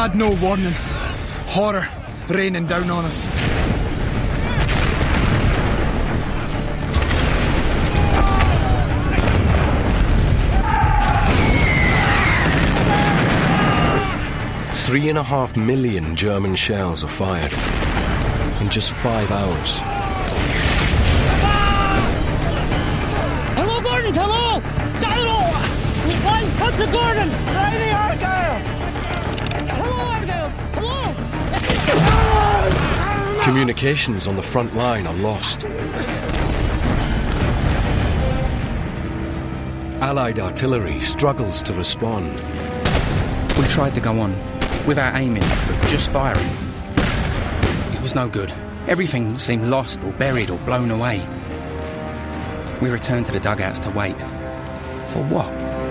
had no warning. Horror raining down on us. Three 3.5 million German shells are fired in just 5 hours. Hello, Gordons, hello! Lines cut to Gordons! Try the Argylls! Hello, Argylls! Hello! Communications on the front line are lost. Allied artillery struggles to respond. We tried to go on, without aiming, but just firing. It was no good. Everything seemed lost or buried or blown away. We returned to the dugouts to wait. For what?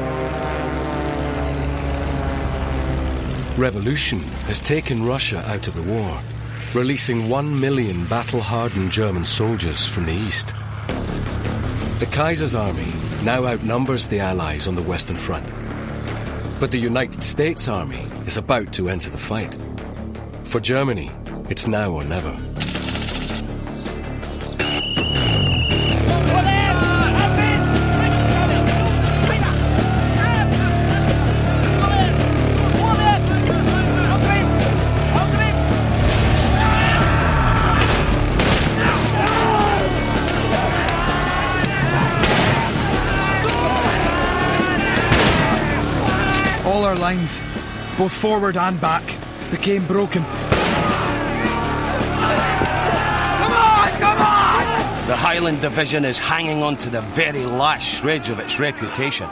Revolution has taken Russia out of the war, releasing 1 million battle-hardened German soldiers from the east. The Kaiser's army now outnumbers the Allies on the Western Front. But the United States Army is about to enter the fight. For Germany, it's now or never. All our lines, both forward and back, became broken. Come on, come on! The Highland Division is hanging on to the very last shreds of its reputation.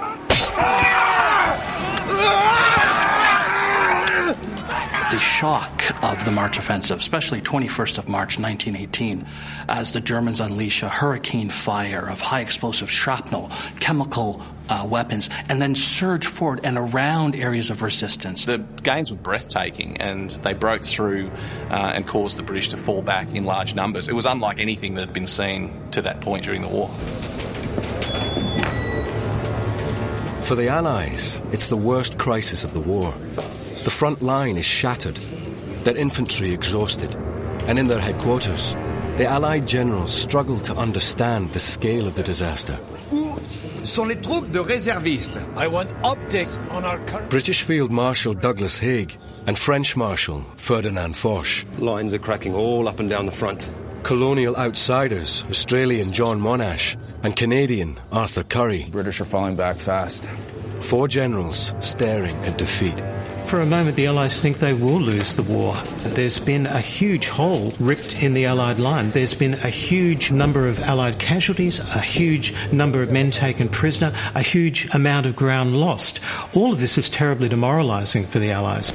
The shock of the March offensive, especially 21st of March 1918, as the Germans unleash a hurricane fire of high explosive shrapnel, chemical weapons, and then surge forward and around areas of resistance. The gains were breathtaking, and they broke through and caused the British to fall back in large numbers. It was unlike anything that had been seen to that point during the war. For the Allies, it's the worst crisis of the war. The front line is shattered, their infantry exhausted, and in their headquarters, the Allied generals struggle to understand the scale of the disaster. Où sont les troupes de réservistes? I want updates on our current... British Field Marshal Douglas Haig and French Marshal Ferdinand Foch. Lines are cracking all up and down the front. Colonial outsiders, Australian John Monash and Canadian Arthur Currie. British are falling back fast. 4 generals staring at defeat. For a moment, the Allies think they will lose the war. There's been a huge hole ripped in the Allied line. There's been a huge number of Allied casualties, a huge number of men taken prisoner, a huge amount of ground lost. All of this is terribly demoralising for the Allies.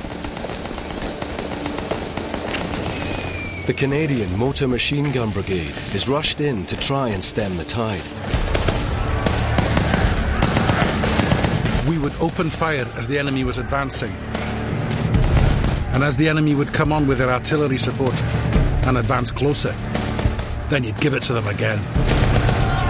The Canadian Motor Machine Gun Brigade is rushed in to try and stem the tide. We would open fire as the enemy was advancing. And as the enemy would come on with their artillery support and advance closer, then you'd give it to them again.